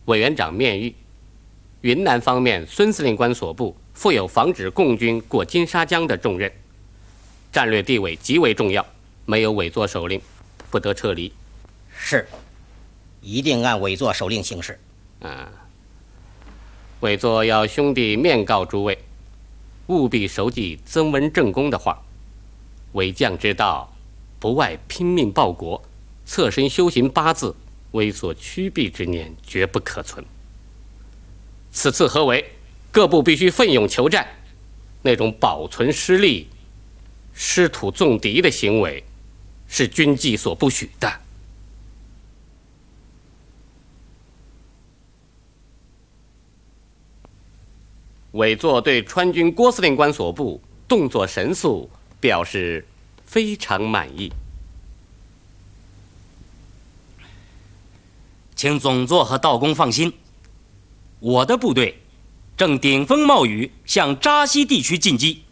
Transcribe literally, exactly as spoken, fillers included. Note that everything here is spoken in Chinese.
委员长面谕：云南方面孙司令官所部负有防止共军过金沙江的重任，战略地位极为重要，没有委座手令，不得撤离。 是，一定按委座手令行事。 嗯，委座要兄弟面告诸位，务必熟记曾文正公的话：为将之道，不外拼命报国，侧身修行八字，为所趋避之念绝不可存。此次合围，各部必须奋勇求战，那种保存失利、失土纵敌的行为，是军纪所不许的。委座对川军郭司令官所部动作神速表示非常满意。 请总座和道公放心，我的部队正顶风冒雨向扎西地区进击，